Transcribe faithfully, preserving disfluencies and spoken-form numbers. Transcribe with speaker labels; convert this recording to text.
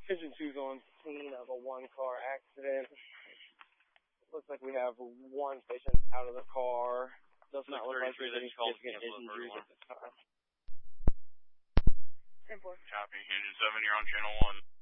Speaker 1: Engine two's on scene of a one-car accident. Looks like we have one patient out of the car. Does not look like there's any significant injuries at this time.
Speaker 2: ten four. Copy. Engine seven, you're on channel one.